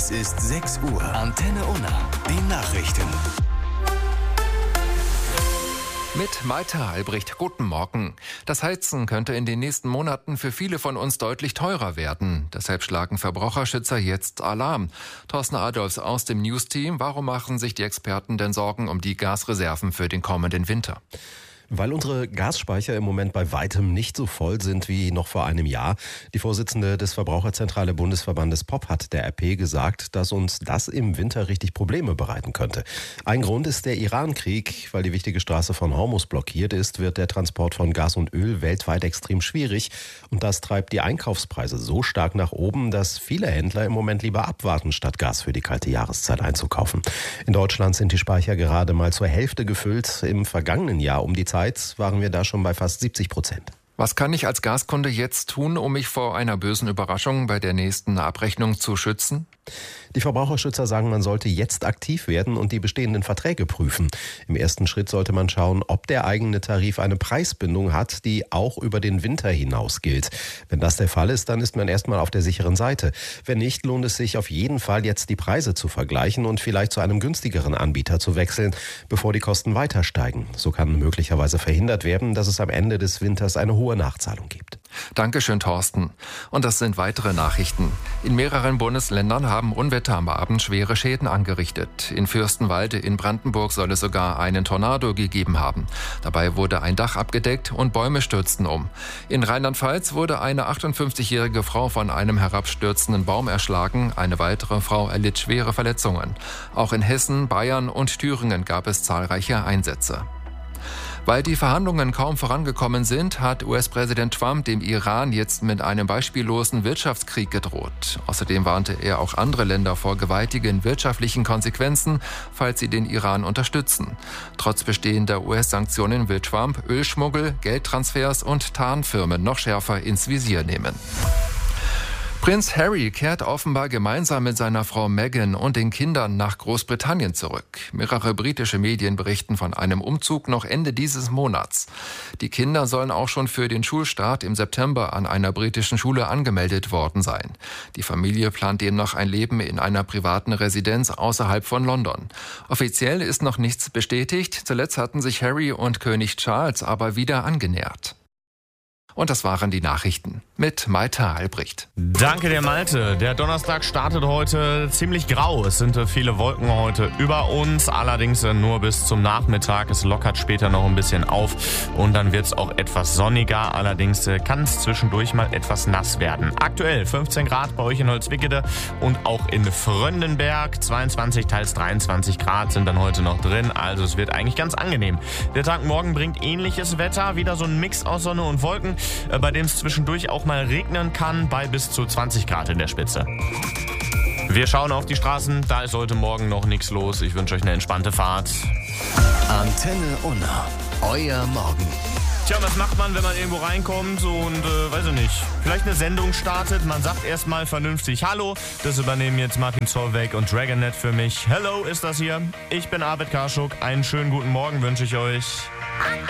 Es ist 6 Uhr. Antenne Unna. Die Nachrichten. Mit Malte Albrecht, guten Morgen. Das Heizen könnte in den nächsten Monaten für viele von uns deutlich teurer werden. Deshalb schlagen Verbraucherschützer jetzt Alarm. Thorsten Adolfs aus dem News-Team. Warum machen sich die Experten denn Sorgen um die Gasreserven für den kommenden Winter? Weil unsere Gasspeicher im Moment bei weitem nicht so voll sind wie noch vor einem Jahr. Die Vorsitzende des Verbraucherzentrale Bundesverbandes POP hat der RP gesagt, dass uns das im Winter richtig Probleme bereiten könnte. Ein Grund ist der Iran-Krieg. Weil die wichtige Straße von Hormuz blockiert ist, wird der Transport von Gas und Öl weltweit extrem schwierig. Und das treibt die Einkaufspreise so stark nach oben, dass viele Händler im Moment lieber abwarten, statt Gas für die kalte Jahreszeit einzukaufen. In Deutschland sind die Speicher gerade mal zur Hälfte gefüllt. Im vergangenen Jahr um die Zeit waren wir da schon bei fast 70%. Was kann ich als Gaskunde jetzt tun, um mich vor einer bösen Überraschung bei der nächsten Abrechnung zu schützen? Die Verbraucherschützer sagen, man sollte jetzt aktiv werden und die bestehenden Verträge prüfen. Im ersten Schritt sollte man schauen, ob der eigene Tarif eine Preisbindung hat, die auch über den Winter hinaus gilt. Wenn das der Fall ist, dann ist man erstmal auf der sicheren Seite. Wenn nicht, lohnt es sich auf jeden Fall jetzt die Preise zu vergleichen und vielleicht zu einem günstigeren Anbieter zu wechseln, bevor die Kosten weiter steigen. So kann möglicherweise verhindert werden, dass es am Ende des Winters eine hohe Nachzahlung gibt. Dankeschön, Thorsten. Und das sind weitere Nachrichten. In mehreren Bundesländern haben Unwetter am Abend schwere Schäden angerichtet. In Fürstenwalde in Brandenburg soll es sogar einen Tornado gegeben haben. Dabei wurde ein Dach abgedeckt und Bäume stürzten um. In Rheinland-Pfalz wurde eine 58-jährige Frau von einem herabstürzenden Baum erschlagen. Eine weitere Frau erlitt schwere Verletzungen. Auch in Hessen, Bayern und Thüringen gab es zahlreiche Einsätze. Weil die Verhandlungen kaum vorangekommen sind, hat US-Präsident Trump dem Iran jetzt mit einem beispiellosen Wirtschaftskrieg gedroht. Außerdem warnte er auch andere Länder vor gewaltigen wirtschaftlichen Konsequenzen, falls sie den Iran unterstützen. Trotz bestehender US-Sanktionen will Trump Ölschmuggel, Geldtransfers und Tarnfirmen noch schärfer ins Visier nehmen. Prinz Harry kehrt offenbar gemeinsam mit seiner Frau Meghan und den Kindern nach Großbritannien zurück. Mehrere britische Medien berichten von einem Umzug noch Ende dieses Monats. Die Kinder sollen auch schon für den Schulstart im September an einer britischen Schule angemeldet worden sein. Die Familie plant demnach ein Leben in einer privaten Residenz außerhalb von London. Offiziell ist noch nichts bestätigt. Zuletzt hatten sich Harry und König Charles aber wieder angenähert. Und das waren die Nachrichten mit Malte Albrecht. Danke dir, Malte. Der Donnerstag startet heute ziemlich grau. Es sind viele Wolken heute über uns, allerdings nur bis zum Nachmittag. Es lockert später noch ein bisschen auf und dann wird es auch etwas sonniger. Allerdings kann es zwischendurch mal etwas nass werden. Aktuell 15 Grad bei euch in Holzwickede und auch in Fröndenberg. 22, teils 23 Grad sind dann heute noch drin. Also es wird eigentlich ganz angenehm. Der Tag morgen bringt ähnliches Wetter. Wieder so ein Mix aus Sonne und Wolken, bei dem es zwischendurch auch mal regnen kann, bei bis zu 20 Grad in der Spitze. Wir schauen auf die Straßen, da ist heute Morgen noch nichts los. Ich wünsche euch eine entspannte Fahrt. Antenne Unna. Euer Morgen. Tja, was macht man, wenn man irgendwo reinkommt und, weiß ich nicht, vielleicht eine Sendung startet? Man sagt erstmal vernünftig Hallo. Das übernehmen jetzt Martin Zollweg und Dragonet für mich. Hello ist das hier. Ich bin Arvid Karschuk. Einen schönen guten Morgen wünsche ich euch.